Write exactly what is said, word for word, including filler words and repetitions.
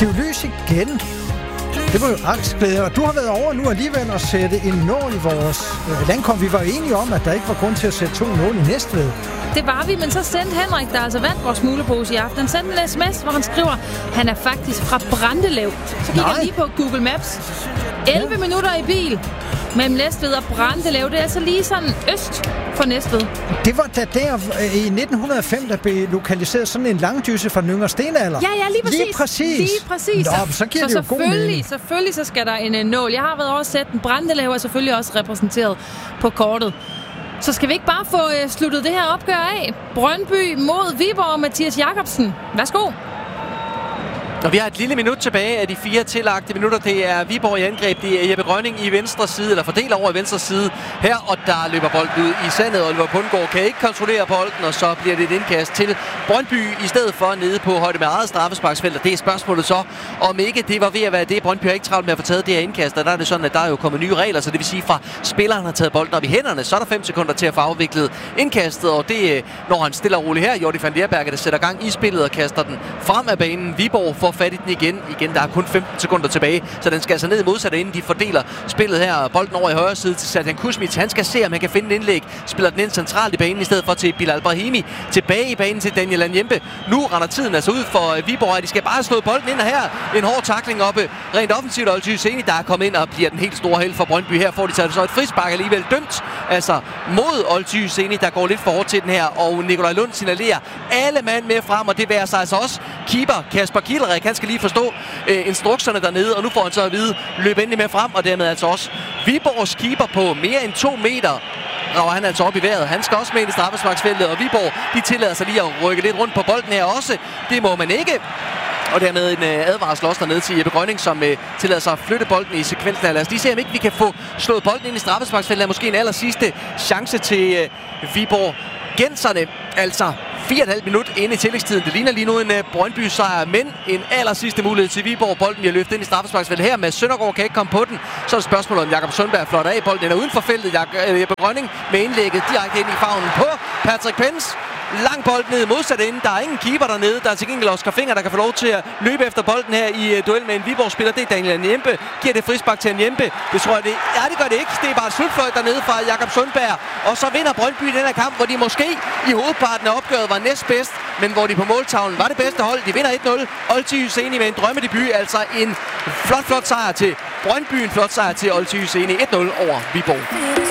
giv lys igen. Det var jo angstglæde, og du har været over nu alligevel at sætte en nål i vores øh, landkom. Vi var enige om, at der ikke var grund til at sætte to nål i Næstved. Det var vi, men så sendte Henrik, der altså vandt vores smuglepose i aften, han sendte en sms, hvor han skriver, han er faktisk fra Brandelev. Så gik jeg lige på Google Maps. elleve ja. minutter i bil mellem Næstved og Brandelev. Det er altså lige sådan øst for Næstved. Det var da der i nitten hundrede og fem, der blev lokaliseret sådan en langdysse fra den yngre stenalder. Ja, ja, lige præcis. Lige præcis. Lige præcis. Nå, så giver så det jo god mening. Selvfølgelig så skal der en uh, nål. Jeg har været over at sætte den. Brandelev er selvfølgelig også repræsenteret på kortet. Så skal vi ikke bare få uh, sluttet det her opgør af? Brøndby mod Viborg og Mathias Jakobsen. Værsgo. Og vi har et lille minut tilbage af de fire tillagte minutter. Det er Viborg i angreb. Det er Jeppe Grønning i venstre side, eller fordeler over i venstre side her, og der løber bolden ud i sandet. Oliver Bundgaard kan ikke kontrollere bolden, og så bliver det et indkast til Brøndby i stedet for nede på højde med eget straffesparksfelt. Og det er spørgsmålet så, om ikke det var ved at være det. Brøndby har ikke travlt med at få taget det her indkast, og der er det sådan, at der er jo kommet nye regler, så det vil sige, fra spilleren har taget bolden op i hænderne, så er der fem sekunder til at få afviklet indkastet, og det når han stiller roligt her. Jordi van Lerberge, der sætter gang i spillet og kaster den frem af banen. Viborg får fat i den igen. Igen, der er kun femten sekunder tilbage, så den skal altså ned i modsatte, inden de fordeler spillet her. Bolden over i højre side til Serdan Kuzmic. Han skal se, om han kan finde en indlæg. Spiller den ind centralt i banen, i stedet for til Bilal Brahimi. Tilbage i banen til Daniel Anyembe. Nu render tiden altså ud for Viborg, at de skal bare slå bolden ind, og her en hård tackling oppe. Rent offensivt, og Olthy Hyseni, der er kommet ind og bliver den helt store held for Brøndby. Her får de taget så et frispark alligevel dømt. Altså mod Olthy Hyseni, der går lidt for hårdt til den her, og Nikolaj Lund signalerer alle mand med frem, og det værer sig altså også keeper Kasper Kielrich. Han skal lige forstå øh, instrukserne dernede, og nu får han så at vide, løb endelig med frem, og dermed altså også Viborgs keeper på mere end to meter. Rager han altså op i vejret. Han skal også med ind i straffesparksfeltet, og Viborg, de tillader sig lige at rykke lidt rundt på bolden her også. Det må man ikke. Og dermed en øh, advarsel også dernede til Jeppe Grønning, som øh, tillader sig at flytte bolden i sekvensen. Lad os lige se, om ikke vi kan få slået bolden ind i straffesparksfeltet. Måske en aller sidste chance til øh, Viborg. Genserne, altså fire komma fem minut inde i tillægstiden. Det ligner lige nu en uh, Brøndby-sejr, men en aller sidste mulighed til Viborg. Bolden bliver løftet ind i straffesparksfeltet her, med Søndergaard kan ikke komme på den. Så er det spørgsmålet, om Jakob Sundberg flotter af. Bolden er uden for feltet. Jeppe Grønning med indlægget direkte ind i favnen på Patrick Pence. Lang bold ned modsat ende. Der er ingen keeper dernede. Der er til gengæld Oscar Finger, der kan få lov til at løbe efter bolden her i uh, duel med en Viborg-spiller. Det er Daniel Anyembe. Giver det frispark til Anyembe. Det tror jeg det. Ja, det gør det ikke. Det er bare et slutfløjt dernede fra Jakob Sundberg. Og så vinder Brøndby den her kamp, hvor de måske i hovedparten af opgøret var næstbedst, men hvor de på måltavlen var det bedste hold. De vinder et nul. Olthy Hyseni med en drømmedebut. Altså en flot, flot sejr til Brøndby. En flot sejr til Olthy Hyseni. et nul over Viborg.